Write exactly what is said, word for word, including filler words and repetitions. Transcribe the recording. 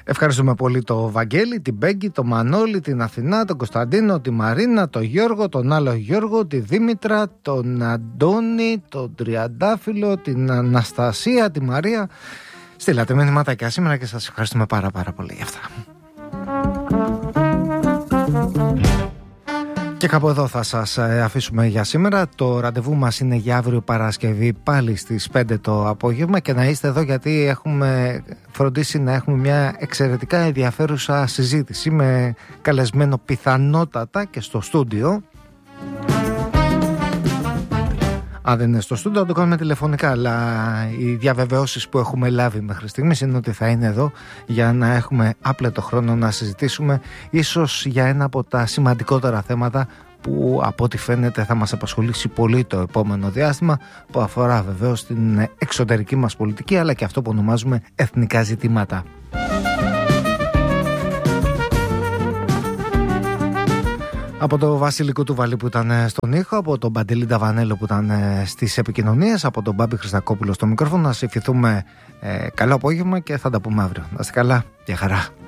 Ευχαριστούμε πολύ το Βαγγέλη, την Μπέγκη, τον Μανώλη, την Αθηνά, τον Κωνσταντίνο, τη Μαρίνα, τον Γιώργο, τον άλλο Γιώργο, τη Δήμητρα, τον Αντώνη, τον Τριαντάφυλλο, την Αναστασία, τη Μαρία. Στείλατε μηνύματάκια σήμερα και σας ευχαριστούμε πάρα πάρα πολύ για αυτά. Και κάπου εδώ θα σας αφήσουμε για σήμερα. Το ραντεβού μας είναι για αύριο Παρασκευή πάλι στις πέντε το απόγευμα, και να είστε εδώ γιατί έχουμε φροντίσει να έχουμε μια εξαιρετικά ενδιαφέρουσα συζήτηση με καλεσμένο πιθανότατα και στο στούντιο. Αν δεν είναι στο στούντιο θα το κάνουμε τηλεφωνικά, αλλά οι διαβεβαιώσεις που έχουμε λάβει μέχρι στιγμής είναι ότι θα είναι εδώ για να έχουμε άπλετο χρόνο να συζητήσουμε ίσως για ένα από τα σημαντικότερα θέματα που από ό,τι φαίνεται θα μας απασχολήσει πολύ το επόμενο διάστημα, που αφορά βεβαίως την εξωτερική μας πολιτική αλλά και αυτό που ονομάζουμε εθνικά ζητήματα. Από το Βασίλη Κουτουβαλή που ήταν στον ήχο, από τον Παντελή Νταβανέλο που ήταν στις επικοινωνίες, από τον Μπάμπη Χριστακόπουλο στο μικρόφωνο, να σας ευχηθούμε ε, καλό απόγευμα και θα τα πούμε αύριο. Να είστε καλά, γεια χαρά.